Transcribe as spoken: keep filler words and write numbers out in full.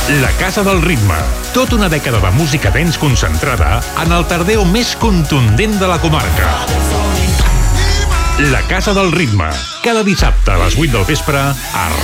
La Casa del Ritme. Tota una dècada de música dance concentrada en el tardeo més contundent de la comarca. La Casa del Ritme. Cada dissabte a les vuit del vespre a